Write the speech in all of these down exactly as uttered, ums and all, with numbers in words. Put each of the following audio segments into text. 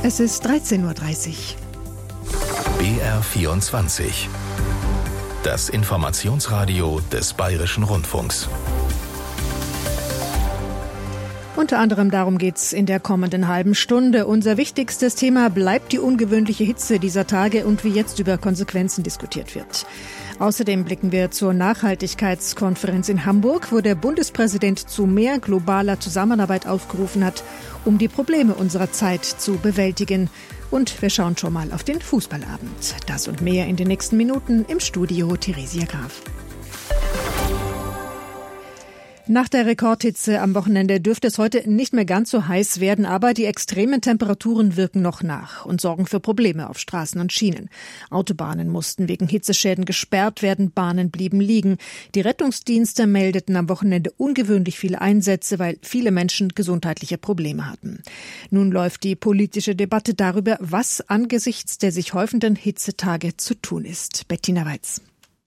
Es ist dreizehn Uhr dreißig. B R vierundzwanzig. Das Informationsradio des Bayerischen Rundfunks. Unter anderem darum geht's in der kommenden halben Stunde. Unser wichtigstes Thema bleibt die ungewöhnliche Hitze dieser Tage und wie jetzt über Konsequenzen diskutiert wird. Außerdem blicken wir zur Nachhaltigkeitskonferenz in Hamburg, wo der Bundespräsident zu mehr globaler Zusammenarbeit aufgerufen hat, um die Probleme unserer Zeit zu bewältigen. Und wir schauen schon mal auf den Fußballabend. Das und mehr in den nächsten Minuten im Studio Theresia Graf. Nach der Rekordhitze am Wochenende dürfte es heute nicht mehr ganz so heiß werden, aber die extremen Temperaturen wirken noch nach und sorgen für Probleme auf Straßen und Schienen. Autobahnen mussten wegen Hitzeschäden gesperrt werden, Bahnen blieben liegen. Die Rettungsdienste meldeten am Wochenende ungewöhnlich viele Einsätze, weil viele Menschen gesundheitliche Probleme hatten. Nun läuft die politische Debatte darüber, was angesichts der sich häufenden Hitzetage zu tun ist. Bettina Weiz.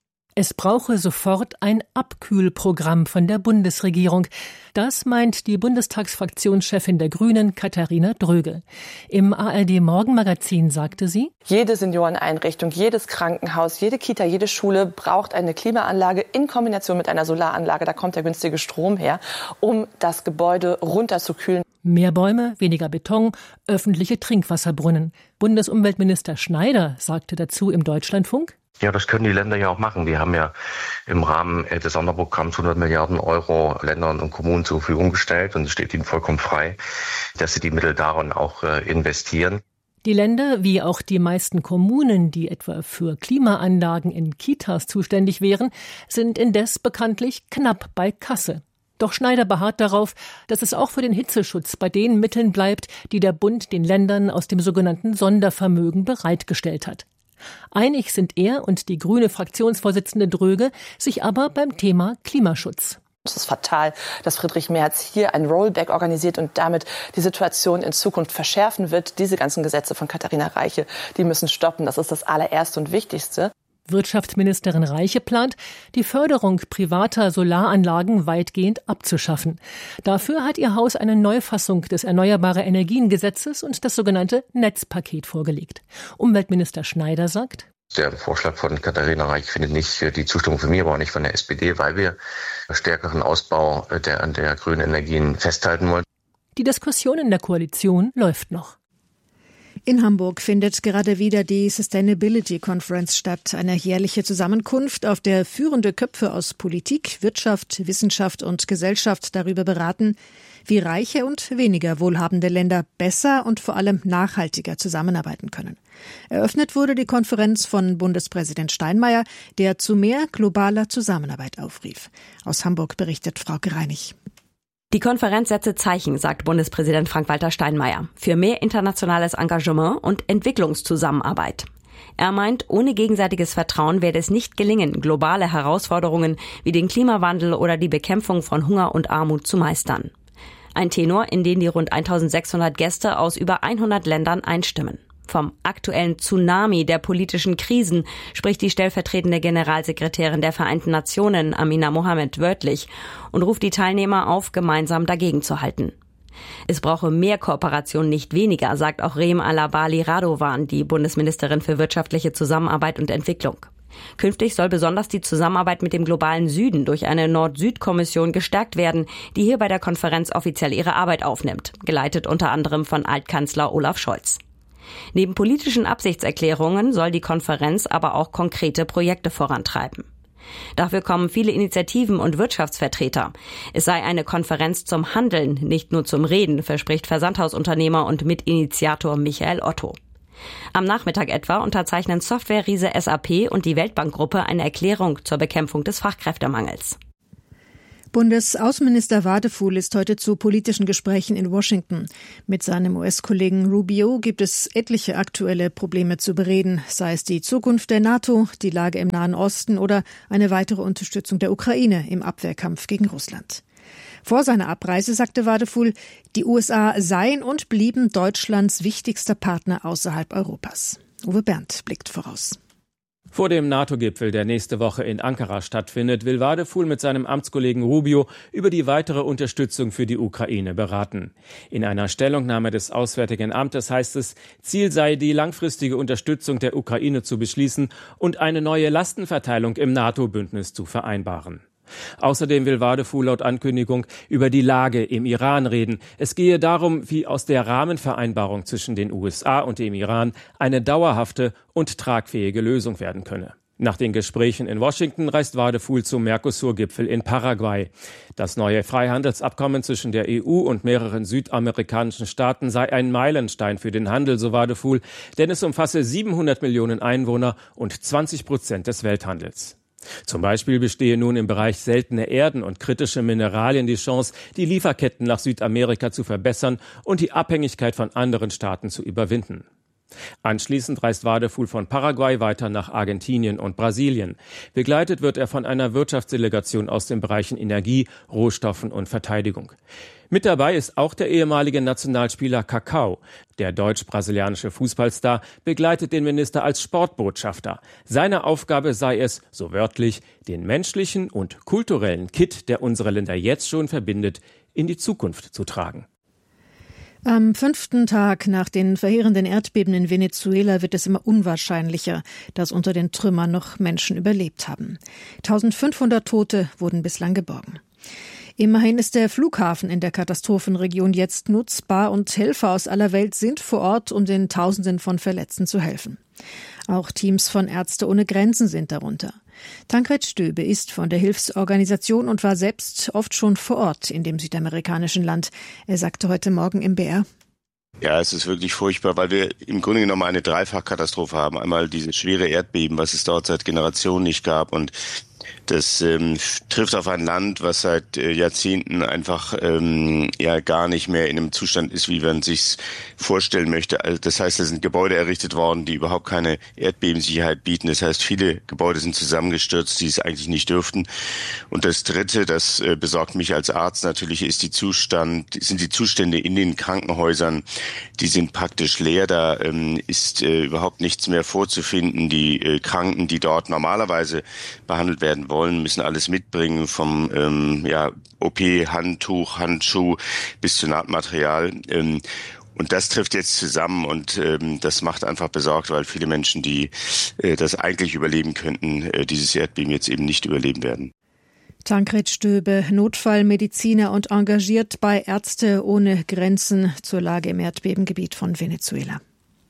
Es brauche sofort ein Abkühlprogramm von der Bundesregierung. Das meint die Bundestagsfraktionschefin der Grünen, Katharina Dröge. Im A R D-Morgenmagazin sagte sie: Jede Senioreneinrichtung, jedes Krankenhaus, jede Kita, jede Schule braucht eine Klimaanlage in Kombination mit einer Solaranlage. Da kommt der günstige Strom her, um das Gebäude runterzukühlen. Mehr Bäume, weniger Beton, öffentliche Trinkwasserbrunnen. Bundesumweltminister Schneider sagte dazu im Deutschlandfunk: Ja, das können die Länder ja auch machen. Wir haben ja im Rahmen des Sonderprogramms hundert Milliarden Euro Ländern und Kommunen zur Verfügung gestellt und es steht ihnen vollkommen frei, dass sie die Mittel darin auch investieren. Die Länder, wie auch die meisten Kommunen, die etwa für Klimaanlagen in Kitas zuständig wären, sind indes bekanntlich knapp bei Kasse. Doch Schneider beharrt darauf, dass es auch für den Hitzeschutz bei den Mitteln bleibt, die der Bund den Ländern aus dem sogenannten Sondervermögen bereitgestellt hat. Einig sind er und die grüne Fraktionsvorsitzende Dröge sich aber beim Thema Klimaschutz. Es ist fatal, dass Friedrich Merz hier ein Rollback organisiert und damit die Situation in Zukunft verschärfen wird. Diese ganzen Gesetze von Katharina Reiche, die müssen stoppen. Das ist das allererste und Wichtigste. Wirtschaftsministerin Reiche plant, die Förderung privater Solaranlagen weitgehend abzuschaffen. Dafür hat ihr Haus eine Neufassung des Erneuerbare-Energien-Gesetzes und das sogenannte Netzpaket vorgelegt. Umweltminister Schneider sagt: Der Vorschlag von Katharina Reiche findet nicht die Zustimmung von mir, aber auch nicht von der S P D, weil wir stärkeren Ausbau der, der grünen Energien festhalten wollen. Die Diskussion in der Koalition läuft noch. In Hamburg findet gerade wieder die Sustainability Conference statt, eine jährliche Zusammenkunft, auf der führende Köpfe aus Politik, Wirtschaft, Wissenschaft und Gesellschaft darüber beraten, wie reiche und weniger wohlhabende Länder besser und vor allem nachhaltiger zusammenarbeiten können. Eröffnet wurde die Konferenz von Bundespräsident Steinmeier, der zu mehr globaler Zusammenarbeit aufrief. Aus Hamburg berichtet Frauke Reinig. Die Konferenz setze Zeichen, sagt Bundespräsident Frank-Walter Steinmeier, für mehr internationales Engagement und Entwicklungszusammenarbeit. Er meint, ohne gegenseitiges Vertrauen werde es nicht gelingen, globale Herausforderungen wie den Klimawandel oder die Bekämpfung von Hunger und Armut zu meistern. Ein Tenor, in den die rund eintausendsechshundert Gäste aus über hundert Ländern einstimmen. Vom aktuellen Tsunami der politischen Krisen spricht die stellvertretende Generalsekretärin der Vereinten Nationen, Amina Mohammed, wörtlich und ruft die Teilnehmer auf, gemeinsam dagegen zu halten. Es brauche mehr Kooperation, nicht weniger, sagt auch Rem Alabali Radovan, die Bundesministerin für wirtschaftliche Zusammenarbeit und Entwicklung. Künftig soll besonders die Zusammenarbeit mit dem globalen Süden durch eine Nord-Süd-Kommission gestärkt werden, die hier bei der Konferenz offiziell ihre Arbeit aufnimmt, geleitet unter anderem von Altkanzler Olaf Scholz. Neben politischen Absichtserklärungen soll die Konferenz aber auch konkrete Projekte vorantreiben. Dafür kommen viele Initiativen und Wirtschaftsvertreter. Es sei eine Konferenz zum Handeln, nicht nur zum Reden, verspricht Versandhausunternehmer und Mitinitiator Michael Otto. Am Nachmittag etwa unterzeichnen Software-Riese S A P und die Weltbankgruppe eine Erklärung zur Bekämpfung des Fachkräftemangels. Bundesaußenminister Wadefuhl ist heute zu politischen Gesprächen in Washington. Mit seinem U S-Kollegen Rubio gibt es etliche aktuelle Probleme zu bereden, sei es die Zukunft der NATO, die Lage im Nahen Osten oder eine weitere Unterstützung der Ukraine im Abwehrkampf gegen Russland. Vor seiner Abreise sagte Wadefuhl, die U S A seien und blieben Deutschlands wichtigster Partner außerhalb Europas. Uwe Berndt blickt voraus. Vor dem NATO-Gipfel, der nächste Woche in Ankara stattfindet, will Wadefuhl mit seinem Amtskollegen Rubio über die weitere Unterstützung für die Ukraine beraten. In einer Stellungnahme des Auswärtigen Amtes heißt es, Ziel sei, die langfristige Unterstützung der Ukraine zu beschließen und eine neue Lastenverteilung im NATO-Bündnis zu vereinbaren. Außerdem will Wadefuhl laut Ankündigung über die Lage im Iran reden. Es gehe darum, wie aus der Rahmenvereinbarung zwischen den U S A und dem Iran eine dauerhafte und tragfähige Lösung werden könne. Nach den Gesprächen in Washington reist Wadefuhl zum Mercosur-Gipfel in Paraguay. Das neue Freihandelsabkommen zwischen der E U und mehreren südamerikanischen Staaten sei ein Meilenstein für den Handel, so Wadefuhl, denn es umfasse siebenhundert Millionen Einwohner und zwanzig Prozent des Welthandels. Zum Beispiel bestehe nun im Bereich seltene Erden und kritische Mineralien die Chance, die Lieferketten nach Südamerika zu verbessern und die Abhängigkeit von anderen Staaten zu überwinden. Anschließend reist Wadefuhl von Paraguay weiter nach Argentinien und Brasilien. Begleitet wird er von einer Wirtschaftsdelegation aus den Bereichen Energie, Rohstoffen und Verteidigung. Mit dabei ist auch der ehemalige Nationalspieler Kaká. Der deutsch-brasilianische Fußballstar begleitet den Minister als Sportbotschafter. Seine Aufgabe sei es, so wörtlich, den menschlichen und kulturellen Kitt, der unsere Länder jetzt schon verbindet, in die Zukunft zu tragen. Am fünften Tag nach den verheerenden Erdbeben in Venezuela wird es immer unwahrscheinlicher, dass unter den Trümmern noch Menschen überlebt haben. eintausendfünfhundert Tote wurden bislang geborgen. Immerhin ist der Flughafen in der Katastrophenregion jetzt nutzbar und Helfer aus aller Welt sind vor Ort, um den Tausenden von Verletzten zu helfen. Auch Teams von Ärzte ohne Grenzen sind darunter. Tancred Stöbe ist von der Hilfsorganisation und war selbst oft schon vor Ort in dem südamerikanischen Land. Er sagte heute Morgen im B R: Ja, es ist wirklich furchtbar, weil wir im Grunde genommen eine Dreifachkatastrophe haben. Einmal diese schwere Erdbeben, was es dort seit Generationen nicht gab, und das ähm, trifft auf ein Land, was seit äh, Jahrzehnten einfach ähm, ja gar nicht mehr in einem Zustand ist, wie man sich's vorstellen möchte. Also das heißt, es sind Gebäude errichtet worden, die überhaupt keine Erdbebensicherheit bieten. Das heißt, viele Gebäude sind zusammengestürzt, die es eigentlich nicht dürften. Und das Dritte, das äh, besorgt mich als Arzt natürlich, ist die Zustand, sind die Zustände in den Krankenhäusern. Die sind praktisch leer. Da ähm, ist äh, überhaupt nichts mehr vorzufinden. Die äh, Kranken, die dort normalerweise behandelt werden wollen, müssen alles mitbringen, vom ähm, ja, O P-Handtuch, Handschuh bis zu Nahtmaterial. Ähm, und das trifft jetzt zusammen und ähm, das macht einfach besorgt, weil viele Menschen, die äh, das eigentlich überleben könnten, äh, dieses Erdbeben jetzt eben nicht überleben werden. Tancred Stöbe, Notfallmediziner und engagiert bei Ärzte ohne Grenzen zur Lage im Erdbebengebiet von Venezuela.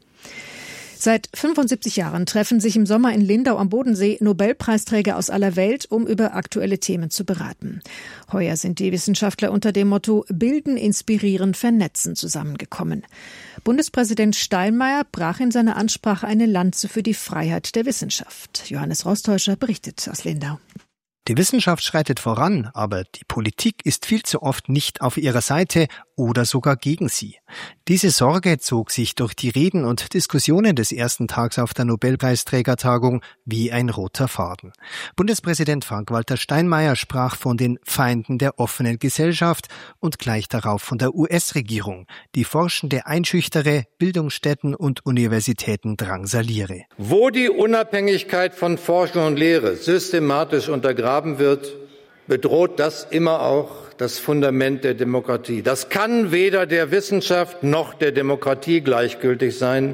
Seit fünfundsiebzig Jahren treffen sich im Sommer in Lindau am Bodensee Nobelpreisträger aus aller Welt, um über aktuelle Themen zu beraten. Heuer sind die Wissenschaftler unter dem Motto Bilden, Inspirieren, Vernetzen zusammengekommen. Bundespräsident Steinmeier brach in seiner Ansprache eine Lanze für die Freiheit der Wissenschaft. Johannes Rostäuscher berichtet aus Lindau. Die Wissenschaft schreitet voran, aber die Politik ist viel zu oft nicht auf ihrer Seite oder sogar gegen sie. Diese Sorge zog sich durch die Reden und Diskussionen des ersten Tags auf der Nobelpreisträgertagung wie ein roter Faden. Bundespräsident Frank-Walter Steinmeier sprach von den Feinden der offenen Gesellschaft und gleich darauf von der U S-Regierung, die Forschende einschüchtere, Bildungsstätten und Universitäten drangsaliere. Wo die Unabhängigkeit von Forschung und Lehre systematisch untergraben wird, bedroht das immer auch das Fundament der Demokratie. Das kann weder der Wissenschaft noch der Demokratie gleichgültig sein.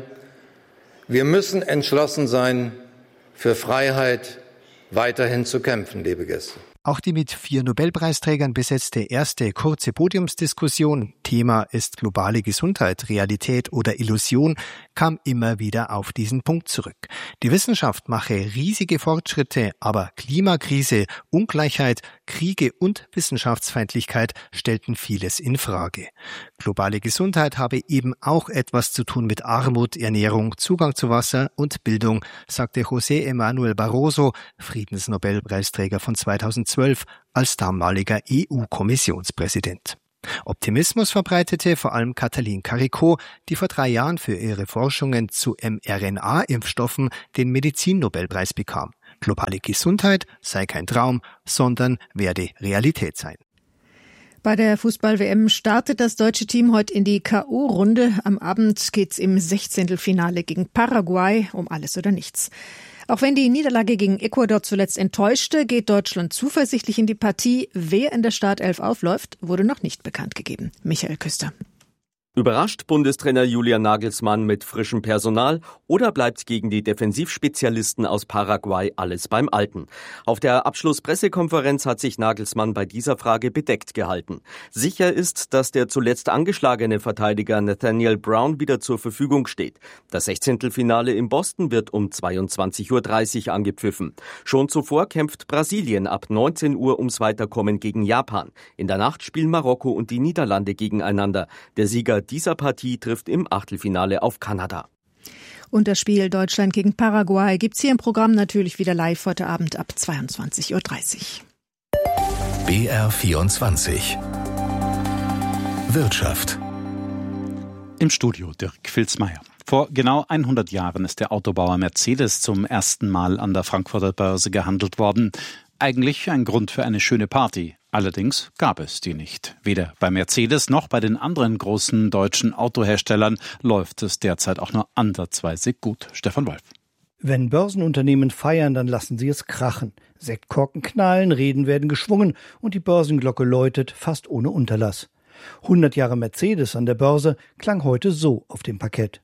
Wir müssen entschlossen sein, für Freiheit weiterhin zu kämpfen, liebe Gäste. Auch die mit vier Nobelpreisträgern besetzte erste kurze Podiumsdiskussion, Thema ist globale Gesundheit, Realität oder Illusion, kam immer wieder auf diesen Punkt zurück. Die Wissenschaft mache riesige Fortschritte, aber Klimakrise, Ungleichheit, Kriege und Wissenschaftsfeindlichkeit stellten vieles in Frage. Globale Gesundheit habe eben auch etwas zu tun mit Armut, Ernährung, Zugang zu Wasser und Bildung, sagte José Manuel Barroso, Friedensnobelpreisträger von zweitausendzwölf, als damaliger E U-Kommissionspräsident. Optimismus verbreitete vor allem Katalin Karikó, die vor drei Jahren für ihre Forschungen zu mRNA-Impfstoffen den Medizinnobelpreis bekam. Globale Gesundheit sei kein Traum, sondern werde Realität sein. Bei der Fußball-W M startet das deutsche Team heute in die K O-Runde. Am Abend geht's im Sechzehntelfinale gegen Paraguay um alles oder nichts. Auch wenn die Niederlage gegen Ecuador zuletzt enttäuschte, geht Deutschland zuversichtlich in die Partie. Wer in der Startelf aufläuft, wurde noch nicht bekannt gegeben. Michael Küster. Überrascht Bundestrainer Julian Nagelsmann mit frischem Personal oder bleibt gegen die Defensivspezialisten aus Paraguay alles beim Alten? Auf der Abschlusspressekonferenz hat sich Nagelsmann bei dieser Frage bedeckt gehalten. Sicher ist, dass der zuletzt angeschlagene Verteidiger Nathaniel Brown wieder zur Verfügung steht. Das Sechzehntelfinale in Boston wird um zweiundzwanzig Uhr dreißig angepfiffen. Schon zuvor kämpft Brasilien ab neunzehn Uhr ums Weiterkommen gegen Japan. In der Nacht spielen Marokko und die Niederlande gegeneinander. Der Sieger dieser Partie trifft im Achtelfinale auf Kanada. Und das Spiel Deutschland gegen Paraguay gibt's hier im Programm natürlich wieder live heute Abend ab zweiundzwanzig Uhr dreißig. B R vierundzwanzig Wirtschaft. Im Studio Dirk Filzmeier. Vor genau hundert Jahren ist der Autobauer Mercedes zum ersten Mal an der Frankfurter Börse gehandelt worden. Eigentlich ein Grund für eine schöne Party. Allerdings gab es die nicht. Weder bei Mercedes noch bei den anderen großen deutschen Autoherstellern läuft es derzeit auch nur ansatzweise gut. Stefan Wolf. Wenn Börsenunternehmen feiern, dann lassen sie es krachen. Sektkorken knallen, Reden werden geschwungen und die Börsenglocke läutet fast ohne Unterlass. hundert Jahre Mercedes an der Börse klang heute so auf dem Parkett.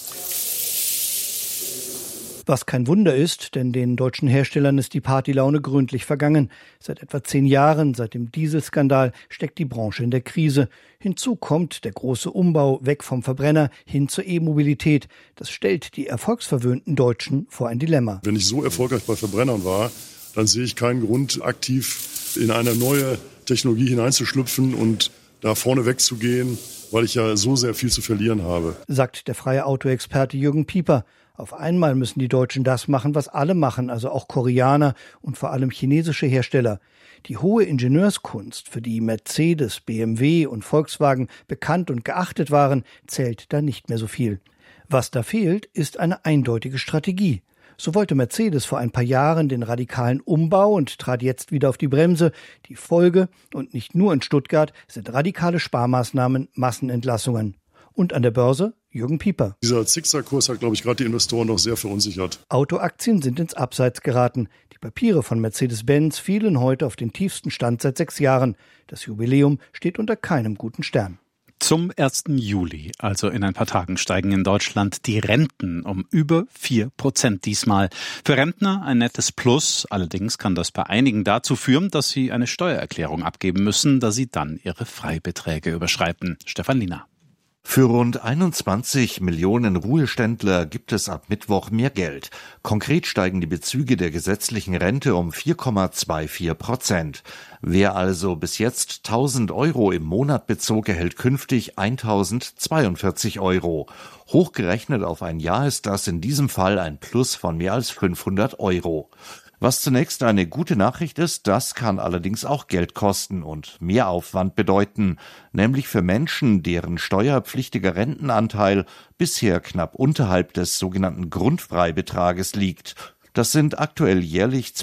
Was kein Wunder ist, denn den deutschen Herstellern ist die Partylaune gründlich vergangen. Seit etwa zehn Jahren, seit dem Dieselskandal, steckt die Branche in der Krise. Hinzu kommt der große Umbau weg vom Verbrenner hin zur E-Mobilität. Das stellt die erfolgsverwöhnten Deutschen vor ein Dilemma. Wenn ich so erfolgreich bei Verbrennern war, dann sehe ich keinen Grund, aktiv in eine neue Technologie hineinzuschlüpfen und da vorne wegzugehen, weil ich ja so sehr viel zu verlieren habe. Sagt der freie Autoexperte Jürgen Pieper. Auf einmal müssen die Deutschen das machen, was alle machen, also auch Koreaner und vor allem chinesische Hersteller. Die hohe Ingenieurskunst, für die Mercedes, B M W und Volkswagen bekannt und geachtet waren, zählt da nicht mehr so viel. Was da fehlt, ist eine eindeutige Strategie. So wollte Mercedes vor ein paar Jahren den radikalen Umbau und trat jetzt wieder auf die Bremse. Die Folge, und nicht nur in Stuttgart, sind radikale Sparmaßnahmen, Massenentlassungen. Und an der Börse Jürgen Pieper. Dieser Zickzackkurs hat, glaube ich, gerade die Investoren noch sehr verunsichert. Autoaktien sind ins Abseits geraten. Die Papiere von Mercedes-Benz fielen heute auf den tiefsten Stand seit sechs Jahren. Das Jubiläum steht unter keinem guten Stern. Zum ersten Juli, also in ein paar Tagen, steigen in Deutschland die Renten um über vier Prozent diesmal. Für Rentner ein nettes Plus. Allerdings kann das bei einigen dazu führen, dass sie eine Steuererklärung abgeben müssen, da sie dann ihre Freibeträge überschreiten. Stefan Liener. Für rund einundzwanzig Millionen Ruheständler gibt es ab Mittwoch mehr Geld. Konkret steigen die Bezüge der gesetzlichen Rente um vier Komma vierundzwanzig Prozent. Wer also bis jetzt tausend Euro im Monat bezog, erhält künftig eintausendzweiundvierzig Euro. Hochgerechnet auf ein Jahr ist das in diesem Fall ein Plus von mehr als fünfhundert Euro. Was zunächst eine gute Nachricht ist, das kann allerdings auch Geld kosten und Mehraufwand bedeuten, nämlich für Menschen, deren steuerpflichtiger Rentenanteil bisher knapp unterhalb des sogenannten Grundfreibetrages liegt. Das sind aktuell jährlich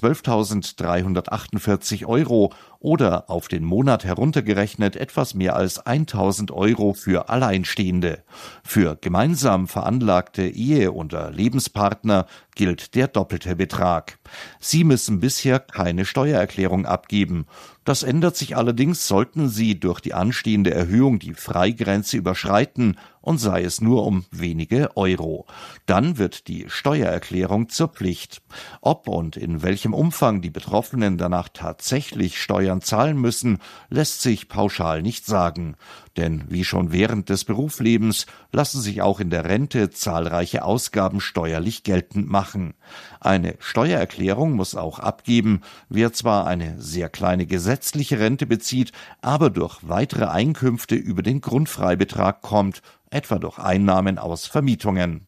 zwölftausenddreihundertachtundvierzig Euro oder auf den Monat heruntergerechnet etwas mehr als eintausend Euro für Alleinstehende. Für gemeinsam veranlagte Ehe- oder Lebenspartner gilt der doppelte Betrag. Sie müssen bisher keine Steuererklärung abgeben. Das ändert sich allerdings, sollten Sie durch die anstehende Erhöhung die Freigrenze überschreiten und sei es nur um wenige Euro. Dann wird die Steuererklärung zur Pflicht. Ob und in welchem Umfang die Betroffenen danach tatsächlich Steuern zahlen müssen, lässt sich pauschal nicht sagen. Denn wie schon während des Berufslebens lassen sich auch in der Rente zahlreiche Ausgaben steuerlich geltend machen. Eine Steuererklärung muss auch abgeben, wer zwar eine sehr kleine gesetzliche Rente bezieht, aber durch weitere Einkünfte über den Grundfreibetrag kommt, etwa durch Einnahmen aus Vermietungen.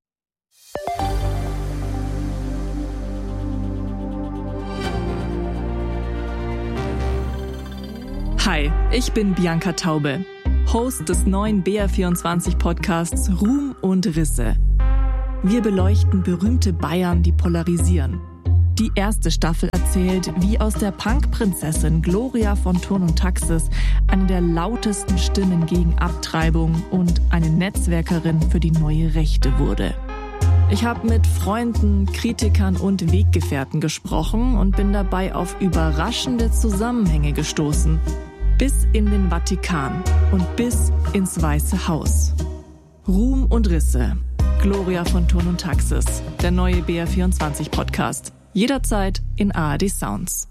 Hi, ich bin Bianca Taube, Host des neuen B R vierundzwanzig Podcasts Ruhm und Risse. Wir beleuchten berühmte Bayern, die polarisieren. Die erste Staffel erzählt, wie aus der Punk-Prinzessin Gloria von Thurn und Taxis eine der lautesten Stimmen gegen Abtreibung und eine Netzwerkerin für die neue Rechte wurde. Ich habe mit Freunden, Kritikern und Weggefährten gesprochen und bin dabei auf überraschende Zusammenhänge gestoßen. Bis in den Vatikan und bis ins Weiße Haus. Ruhm und Risse. Gloria von Thurn und Taxis. Der neue B R vierundzwanzig Podcast. Jederzeit in A R D Sounds.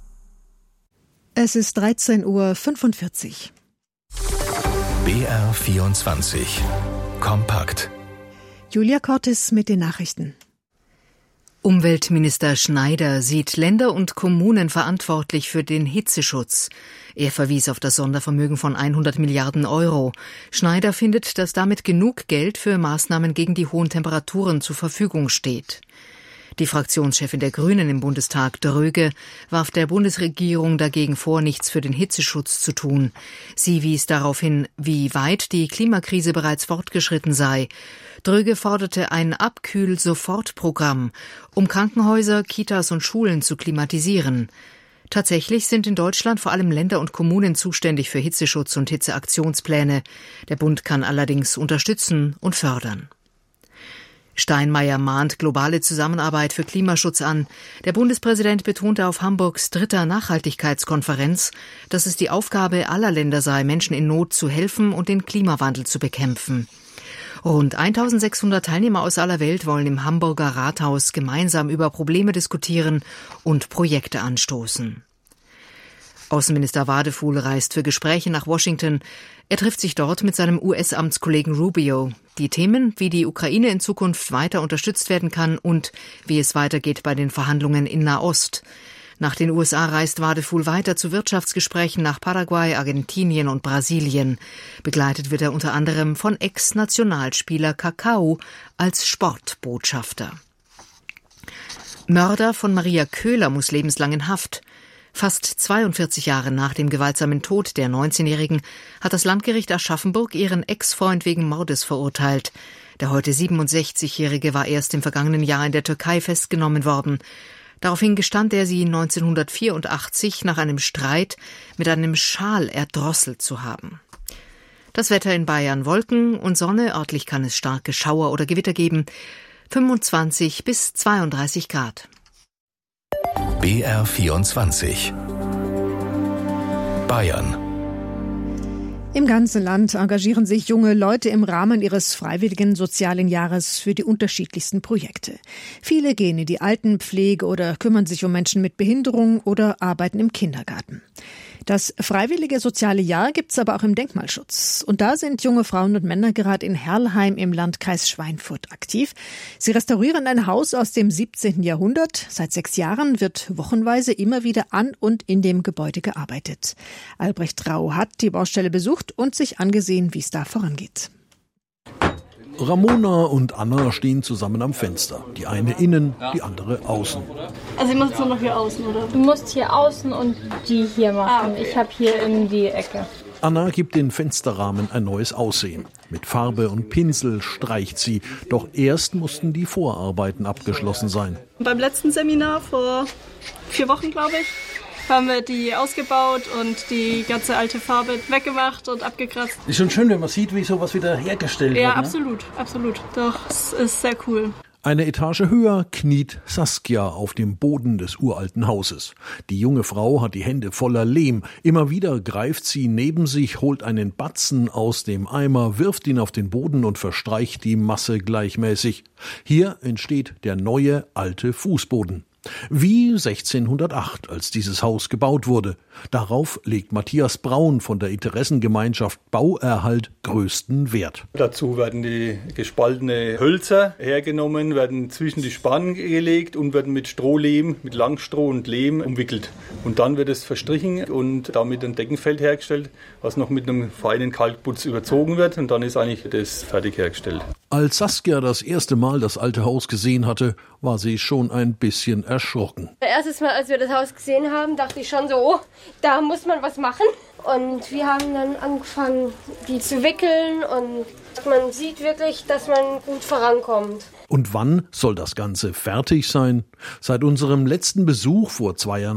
Es ist dreizehn Uhr fünfundvierzig. B R vierundzwanzig. Kompakt. Julia Cortis mit den Nachrichten. Umweltminister Schneider sieht Länder und Kommunen verantwortlich für den Hitzeschutz. Er verwies auf das Sondervermögen von hundert Milliarden Euro. Schneider findet, dass damit genug Geld für Maßnahmen gegen die hohen Temperaturen zur Verfügung steht. Die Fraktionschefin der Grünen im Bundestag, Dröge, warf der Bundesregierung dagegen vor, nichts für den Hitzeschutz zu tun. Sie wies darauf hin, wie weit die Klimakrise bereits fortgeschritten sei. Dröge forderte ein Abkühl-Sofortprogramm, um Krankenhäuser, Kitas und Schulen zu klimatisieren. Tatsächlich sind in Deutschland vor allem Länder und Kommunen zuständig für Hitzeschutz und Hitzeaktionspläne. Der Bund kann allerdings unterstützen und fördern. Steinmeier mahnt globale Zusammenarbeit für Klimaschutz an. Der Bundespräsident betonte auf Hamburgs dritter Nachhaltigkeitskonferenz, dass es die Aufgabe aller Länder sei, Menschen in Not zu helfen und den Klimawandel zu bekämpfen. Rund eintausendsechshundert Teilnehmer aus aller Welt wollen im Hamburger Rathaus gemeinsam über Probleme diskutieren und Projekte anstoßen. Außenminister Wadefuhl reist für Gespräche nach Washington. Er trifft sich dort mit seinem U S-Amtskollegen Rubio. Die Themen, wie die Ukraine in Zukunft weiter unterstützt werden kann und wie es weitergeht bei den Verhandlungen in Nahost. Nach den U S A reist Wadefuhl weiter zu Wirtschaftsgesprächen nach Paraguay, Argentinien und Brasilien. Begleitet wird er unter anderem von Ex-Nationalspieler Kakao als Sportbotschafter. Mörder von Maria Köhler muss lebenslang in Haft. Fast zweiundvierzig Jahre nach dem gewaltsamen Tod der neunzehnjährigen hat das Landgericht Aschaffenburg ihren Ex-Freund wegen Mordes verurteilt. Der heute siebenundsechzigjährige war erst im vergangenen Jahr in der Türkei festgenommen worden. Daraufhin gestand er, sie neunzehnhundertvierundachtzig nach einem Streit mit einem Schal erdrosselt zu haben. Das Wetter in Bayern: Wolken und Sonne, örtlich kann es starke Schauer oder Gewitter geben, fünfundzwanzig bis zweiunddreißig Grad. B R vierundzwanzig. Bayern. Im ganzen Land engagieren sich junge Leute im Rahmen ihres freiwilligen sozialen Jahres für die unterschiedlichsten Projekte. Viele gehen in die Altenpflege oder kümmern sich um Menschen mit Behinderung oder arbeiten im Kindergarten. Das freiwillige soziale Jahr gibt's aber auch im Denkmalschutz. Und da sind junge Frauen und Männer gerade in Herrlheim im Landkreis Schweinfurt aktiv. Sie restaurieren ein Haus aus dem siebzehnten Jahrhundert. Seit sechs Jahren wird wochenweise immer wieder an und in dem Gebäude gearbeitet. Albrecht Rau hat die Baustelle besucht und sich angesehen, wie es da vorangeht. Ramona und Anna stehen zusammen am Fenster. Die eine innen, die andere außen. Also ich muss jetzt nur noch hier außen, oder? Du musst hier außen und die hier machen. Ah, okay. Ich habe hier in die Ecke. Anna gibt den Fensterrahmen ein neues Aussehen. Mit Farbe und Pinsel streicht sie. Doch erst mussten die Vorarbeiten abgeschlossen sein. Beim letzten Seminar vor vier Wochen, glaube ich, haben wir die ausgebaut und die ganze alte Farbe weggemacht und abgekratzt. Ist schon schön, wenn man sieht, wie sowas wieder hergestellt ja, wird. Ja, absolut, absolut. Doch, es ist sehr cool. Eine Etage höher kniet Saskia auf dem Boden des uralten Hauses. Die junge Frau hat die Hände voller Lehm. Immer wieder greift sie neben sich, holt einen Batzen aus dem Eimer, wirft ihn auf den Boden und verstreicht die Masse gleichmäßig. Hier entsteht der neue alte Fußboden. Wie sechzehnhundertacht, als dieses Haus gebaut wurde. Darauf legt Matthias Braun von der Interessengemeinschaft Bauerhalt größten Wert. Dazu werden die gespaltene Hölzer hergenommen, werden zwischen die Spannen gelegt und werden mit Strohlehm, mit Langstroh und Lehm umwickelt. Und dann wird es verstrichen und damit ein Deckenfeld hergestellt, was noch mit einem feinen Kalkputz überzogen wird, und dann ist eigentlich das fertig hergestellt. Als Saskia das erste Mal das alte Haus gesehen hatte, war sie schon ein bisschen erschrocken. Erstes Mal, als wir das Haus gesehen haben, dachte ich schon so, oh, da muss man was machen. Und wir haben dann angefangen, die zu wickeln, und man sieht wirklich, dass man gut vorankommt. Und wann soll das Ganze fertig sein? Seit unserem letzten Besuch vor zwei Jahren